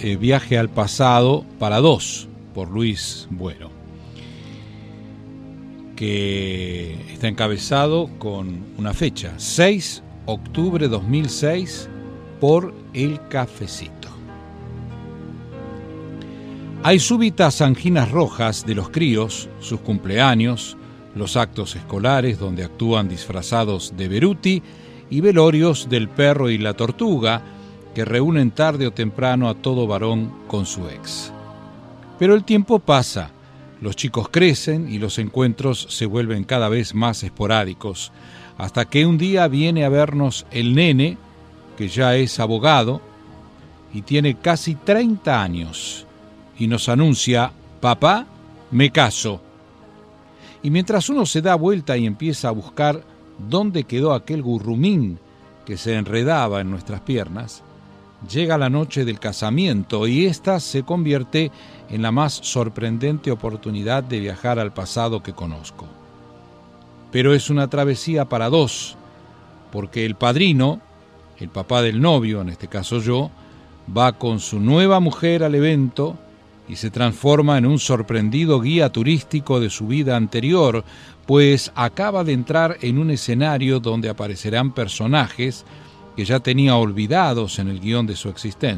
Viaje al pasado para dos, por Luis Bueno, que está encabezado con una fecha, 6 de octubre 2006, por El Cafecito. Hay súbitas anginas rojas de los críos, sus cumpleaños, los actos escolares donde actúan disfrazados de Beruti y velorios del perro y la tortuga que reúnen tarde o temprano a todo varón con su ex. Pero el tiempo pasa, los chicos crecen y los encuentros se vuelven cada vez más esporádicos, hasta que un día viene a vernos el nene, que ya es abogado y tiene casi 30 años, y nos anuncia: papá, me caso. Y mientras uno se da vuelta y empieza a buscar dónde quedó aquel gurrumín que se enredaba en nuestras piernas, llega la noche del casamiento y ésta se convierte en la más sorprendente oportunidad de viajar al pasado que conozco. Pero es una travesía para dos, porque el padrino, el papá del novio, en este caso yo, va con su nueva mujer al evento y se transforma en un sorprendido guía turístico de su vida anterior, pues acaba de entrar en un escenario donde aparecerán personajes que ya tenía olvidados en el guión de su existencia.